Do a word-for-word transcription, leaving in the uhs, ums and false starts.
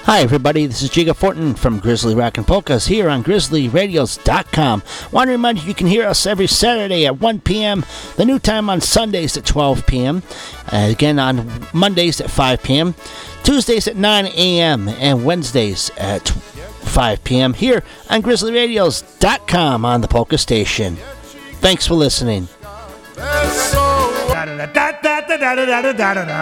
Hi everybody, this is Jiga Fortin from Grizzly Rock and Polkas here on grizzly radios dot com. Want to remind you you can hear us every Saturday at one p.m., the new time on Sundays at twelve p.m., uh, again on Mondays at five p.m., Tuesdays at nine a.m., and Wednesdays at five p.m. here on grizzly radios dot com on the Polka Station. Thanks for listening.